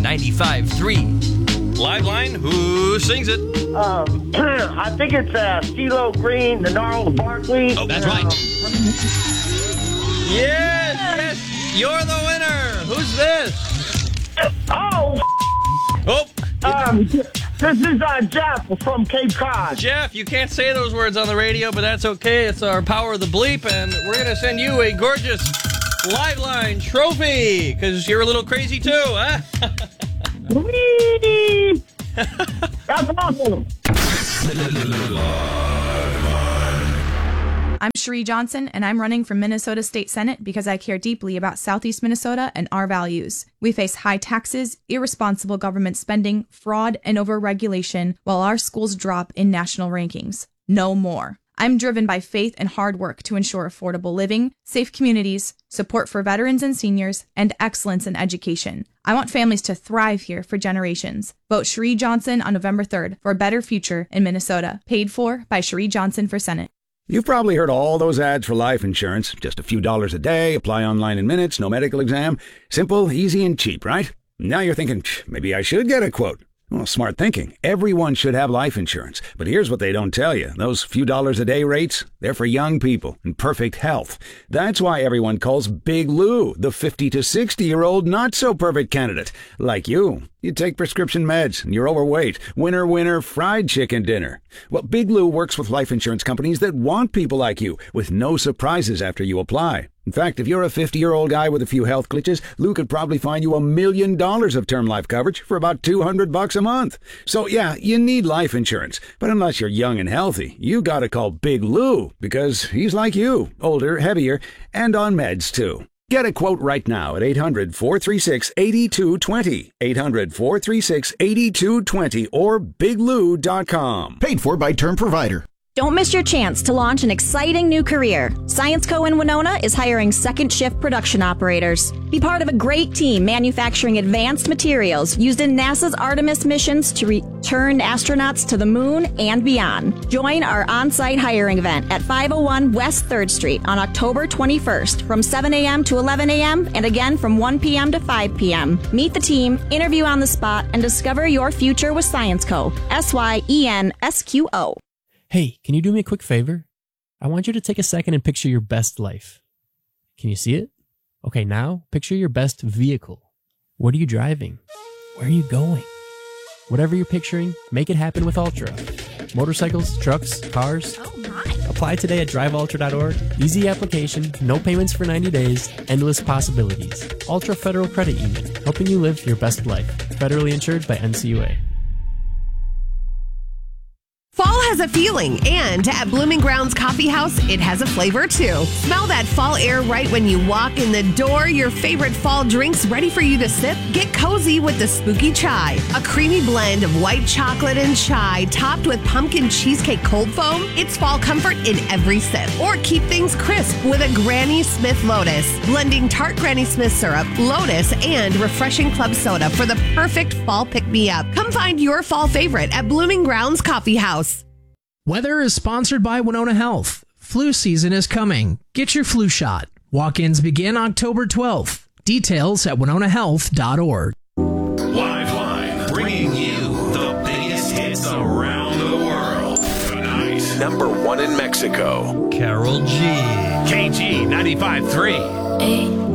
95.3. Liveline, who sings it? I think it's CeeLo Green, the Gnarls Barkley. Oh, that's right. Yes, you're the winner. Who's this? Oh, this is Jeff from Cape Cod. Jeff, you can't say those words on the radio, but that's okay. It's our Power of the Bleep, and we're going to send you a gorgeous Liveline trophy, because you're a little crazy too, huh? Whee! That's awesome. I'm Cherie Johnson, and I'm running for Minnesota State Senate because I care deeply about Southeast Minnesota and our values. We face high taxes, irresponsible government spending, fraud, and overregulation while our schools drop in national rankings. No more. I'm driven by faith and hard work to ensure affordable living, safe communities, support for veterans and seniors, and excellence in education. I want families to thrive here for generations. Vote Cherie Johnson on November 3rd for a better future in Minnesota. Paid for by Cherie Johnson for Senate. You've probably heard all those ads for life insurance. Just a few dollars a day, apply online in minutes, no medical exam. Simple, easy, and cheap, right? Now you're thinking, maybe I should get a quote. Well, smart thinking. Everyone should have life insurance. But here's what they don't tell you. Those few dollars a day rates, they're for young people in perfect health. That's why everyone calls Big Lou the 50 to 60-year-old not-so-perfect candidate. Like you. You take prescription meds, and you're overweight. Winner, fried chicken dinner. Well, Big Lou works with life insurance companies that want people like you, with no surprises after you apply. In fact, if you're a 50-year-old guy with a few health glitches, Lou could probably find you $1 million of term life coverage for about $200 a month. So yeah, you need life insurance. But unless you're young and healthy, you gotta call Big Lou, because he's like you, older, heavier, and on meds too. Get a quote right now at 800-436-8220, 800-436-8220, or biglou.com. Paid for by Term Provider. Don't miss your chance to launch an exciting new career. Science Co. in Winona is hiring second shift production operators. Be part of a great team manufacturing advanced materials used in NASA's Artemis missions to return astronauts to the moon and beyond. Join our on-site hiring event at 501 West 3rd Street on October 21st from 7 a.m. to 11 a.m. and again from 1 p.m. to 5 p.m. Meet the team, interview on the spot, and discover your future with Science Co. SYENSQO. Hey, can you do me a quick favor? I want you to take a second and picture your best life. Can you see it? Okay, now picture your best vehicle. What are you driving? Where are you going? Whatever you're picturing, make it happen with Ultra. Motorcycles, trucks, cars. Oh my. Apply today at driveultra.org. Easy application, no payments for 90 days, endless possibilities. Ultra Federal Credit Union, helping you live your best life. Federally insured by NCUA. Fall has a feeling, and at Blooming Grounds Coffee House, it has a flavor too. Smell that fall air right when you walk in the door. Your favorite fall drinks ready for you to sip? Get cozy with the Spooky Chai, a creamy blend of white chocolate and chai topped with pumpkin cheesecake cold foam. It's fall comfort in every sip. Or keep things crisp with a Granny Smith Lotus, blending tart Granny Smith syrup, Lotus, and refreshing club soda for the perfect fall pick-me-up. Come find your fall favorite at Blooming Grounds Coffee House. Weather is sponsored by Winona Health. Flu season is coming. Get your flu shot. Walk-ins begin October 12th. Details at winonahealth.org. Liveline, bringing you the biggest hits around the world. Tonight, #1 in Mexico. Carol G. KG 95.3.